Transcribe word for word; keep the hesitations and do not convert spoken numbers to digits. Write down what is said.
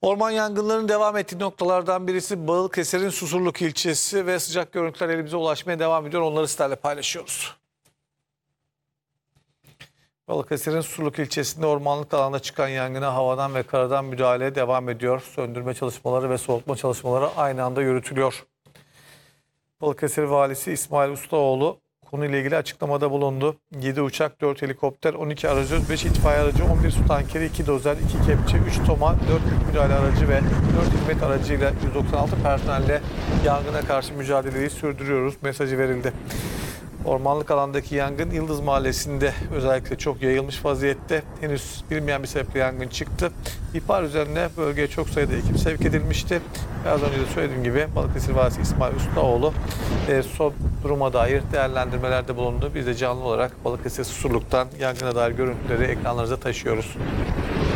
Orman yangınlarının devam ettiği noktalardan birisi Balıkesir'in Susurluk ilçesi ve sıcak görüntüler elimize ulaşmaya devam ediyor. Onları sizlerle paylaşıyoruz. Balıkesir'in Susurluk ilçesinde ormanlık alanda çıkan yangına havadan ve karadan müdahale devam ediyor. Söndürme çalışmaları ve soğutma çalışmaları aynı anda yürütülüyor. Balıkesir Valisi İsmail Ustaoğlu konuyla ilgili açıklamada bulundu. yedi uçak, dört helikopter, on iki aracı, beş itfaiye aracı, on bir su tankeri, iki dozer, iki kepçe, üç toma, dört yük müdahale aracı ve dört hizmet aracıyla yüz doksan altı personelle yangına karşı mücadeleyi sürdürüyoruz mesajı verildi. Ormanlık alandaki yangın Yıldız Mahallesi'nde özellikle çok yayılmış vaziyette. Henüz bilinmeyen bir sebeple yangın çıktı. İhbar üzerine bölgeye çok sayıda ekip sevk edilmişti. Ve az önce de söylediğim gibi Balıkesir Valisi İsmail Ustaoğlu e, son duruma dair değerlendirmelerde bulundu. Biz de canlı olarak Balıkesir Susurluk'tan yangına dair görüntüleri ekranlarınıza taşıyoruz.